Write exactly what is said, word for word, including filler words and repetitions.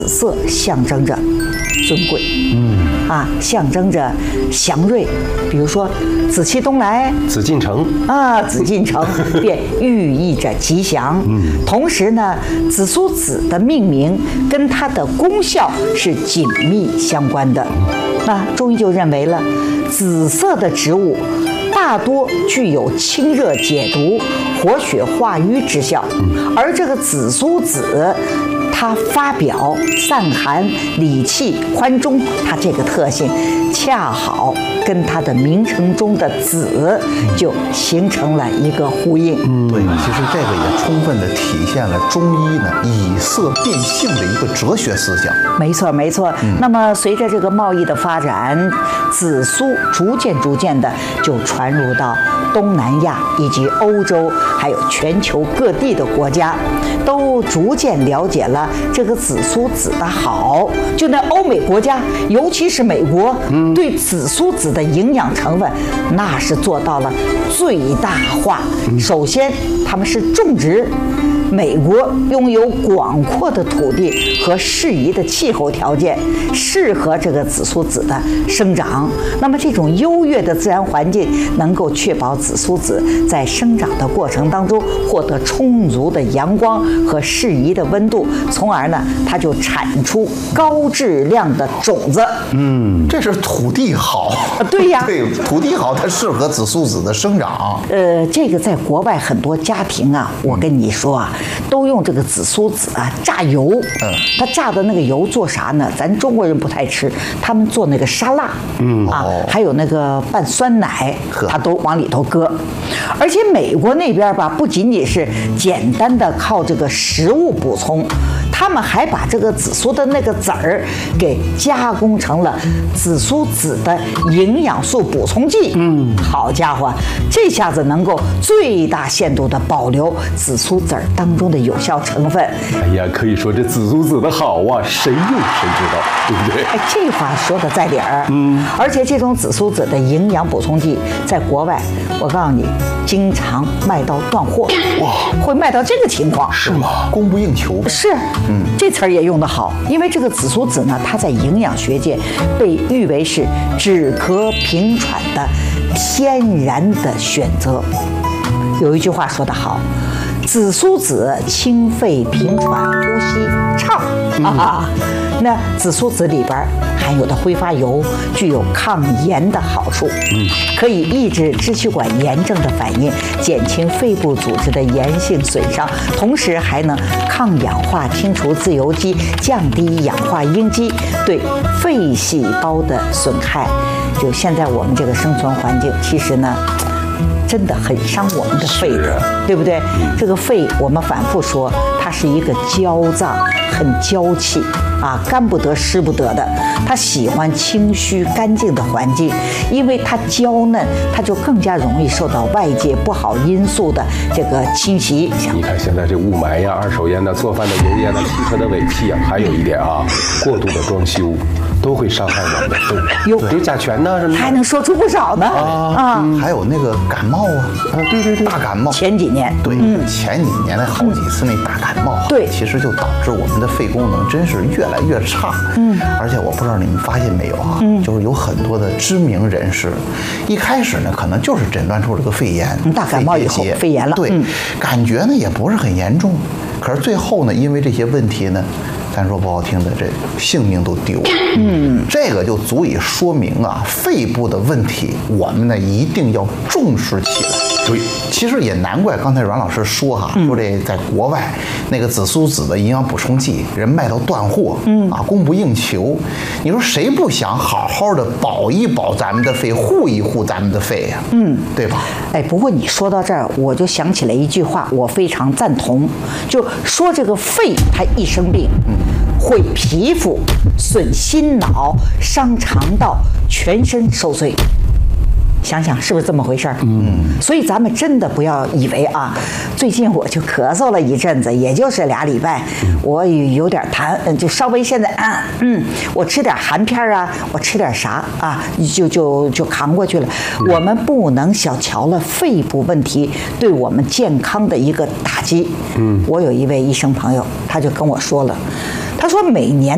紫色象征着尊贵，嗯啊，象征着祥瑞。比如说紫气东来， 紫禁城啊，紫禁城便寓意着吉祥。嗯，同时呢，紫苏子的命名跟它的功效是紧密相关的。那中医就认为了，紫色的植物大多具有清热解毒、活血化瘀之效，而这个紫苏子，它发表散寒、理气、宽中，它这个特性恰好跟它的名称中的紫就形成了一个呼应。 嗯，对，其实这个也充分的体现了中医呢以色变性的一个哲学思想。 没错，没错。嗯、那么随着这个贸易的发展，紫苏逐渐逐渐的就传入到东南亚以及欧洲，还有全球各地的国家，都逐渐了解了这个紫苏子的好。就那欧美国家，尤其是美国，嗯、对紫苏子的营养成分，那是做到了最大化。嗯、首先，他们是种植。美国拥有广阔的土地和适宜的气候条件，适合这个紫苏子的生长。那么这种优越的自然环境能够确保紫苏子在生长的过程当中获得充足的阳光和适宜的温度，从而呢，它就产出高质量的种子。 嗯，这是土地好。 对呀， 对，土地好，它适合紫苏子的生长。 呃，这个在国外很多家庭啊，我跟你说啊。都用这个紫苏子啊榨油，嗯，他榨的那个油做啥呢？咱中国人不太吃，他们做那个沙拉，嗯啊，还有那个拌酸奶，他都往里头搁。而且美国那边吧，不仅仅是简单的靠这个食物补充，他们还把这个紫苏的那个籽儿给加工成了紫苏子的营养素补充剂。嗯，好家伙，这下子能够最大限度的保留紫苏籽儿当中的有效成分。 哎呀，可以说这紫苏子的好啊，谁用谁知道，对不对？ 哎，这话说的在理儿。嗯，而且这种紫苏子的营养补充剂，在国外，我告诉你，经常卖到断货。哇，会卖到这个情况。 是吗？供不应求。 是。嗯，这词儿也用得好，因为这个紫苏子呢，它在营养学界被誉为是止咳平喘的天然的选择。有一句话说得好，紫苏子清肺平喘，呼吸畅啊。那紫苏子里边含有的挥发油具有抗炎的好处，嗯，可以抑制支气管炎症的反应，减轻肺部组织的炎性损伤，同时还能抗氧化，清除自由基，降低氧化应激对肺细胞的损害。就现在我们这个生存环境，其实呢，真的很伤我们的肺的，对不对？这个肺我们反复说，它是一个娇脏，很娇气啊，干不得湿不得的。它喜欢清虚干净的环境，因为它娇嫩，它就更加容易受到外界不好因素的这个侵袭。 你看现在这雾霾呀、二手烟呐、做饭的油烟呐、汽车的尾气啊，还有一点啊，过度的装修都会伤害我们的肺。有有甲醛呐什么的， 还能说出不少呢啊啊！还有那个感冒啊啊，对对对， 大感冒。 前几年对，嗯、前几年那好几次那大感冒， 对， 其实就导致我们的肺功能真是越来越差。嗯，而且我不知道你们发现没有啊，嗯，就是有很多的知名人士，一开始呢可能就是诊断出这个肺炎， 大感冒以后肺炎了， 对，嗯、感觉呢也不是很严重，可是最后呢，因为这些问题呢。咱说不好听的，这性命都丢了。嗯，这个就足以说明啊，肺部的问题，我们呢一定要重视起来。对，其实也难怪刚才阮老师说哈，说这在国外那个紫苏子的营养补充剂，人卖到断货，嗯啊，供不应求。你说谁不想好好的保一保咱们的肺，护一护咱们的肺呀？嗯，对吧？ 哎，不过你说到这儿，我就想起来一句话，我非常赞同，就说这个肺它一生病，嗯。毁皮肤、损心脑、伤肠道，全身受罪。想想是不是这么回事儿？嗯，所以咱们真的不要以为啊，最近我就咳嗽了一阵子，也就是俩礼拜，我有点痰，就稍微现在啊，嗯，我吃点含片啊，我吃点啥啊，就就就扛过去了。我们不能小瞧了肺部问题对我们健康的一个打击。嗯，我有一位医生朋友，他就跟我说了，他说每年